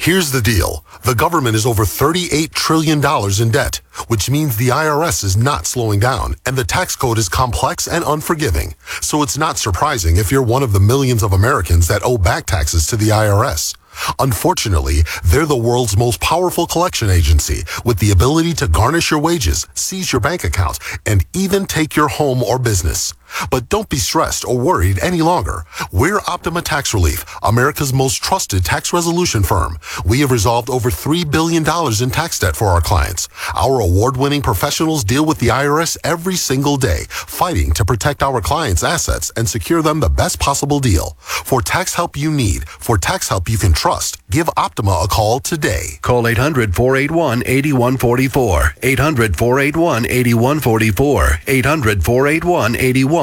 Here's the deal. The government is over $38 trillion in debt, which means the IRS is not slowing down, and the tax code is complex and unforgiving. So it's not surprising if you're one of the millions of Americans that owe back taxes to the IRS. Unfortunately, they're the world's most powerful collection agency with the ability to garnish your wages, seize your bank account, and even take your home or business. But don't be stressed or worried any longer. We're Optima Tax Relief, America's most trusted tax resolution firm. We have resolved over $3 billion in tax debt for our clients. Our award-winning professionals deal with the IRS every single day, fighting to protect our clients' assets and secure them the best possible deal. For tax help you need, for tax help you can trust, give Optima a call today. Call 800-481-8144. 800-481-8144. 800-481-8144.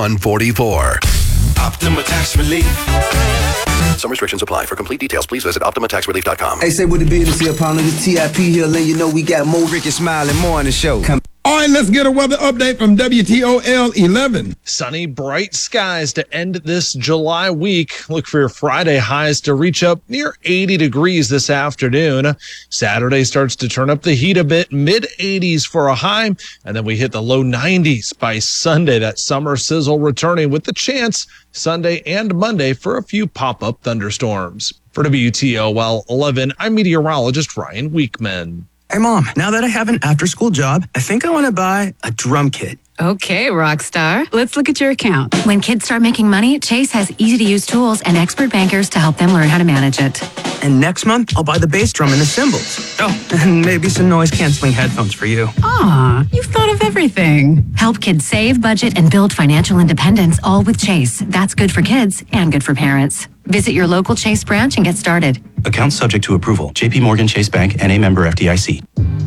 Optima Tax Relief. Some restrictions apply. For complete details, please visit OptimaTaxRelief.com. Hey, say what it be to see a pound of the TIP here, letting you know we got more Ricky Smile and more on the show. All right, let's get a weather update from WTOL 11. Sunny, bright skies to end this July week. Look for your Friday highs to reach up near 80 degrees this afternoon. Saturday starts to turn up the heat a bit, mid-80s for a high, and then we hit the low 90s by Sunday. That summer sizzle returning with the chance Sunday and Monday for a few pop-up thunderstorms. For WTOL 11, I'm meteorologist Ryan Weekman. Hey, Mom, now that I have an after-school job, I think I want to buy a drum kit. Okay, rock star. Let's look at your account. When kids start making money, Chase has easy-to-use tools and expert bankers to help them learn how to manage it. And next month, I'll buy the bass drum and the cymbals. Oh, and maybe some noise-canceling headphones for you. Aw, you've thought of everything. Help kids save, budget, and build financial independence, all with Chase. That's good for kids and good for parents. Visit your local Chase branch and get started. Account subject to approval. JP Morgan Chase Bank, N.A. member FDIC.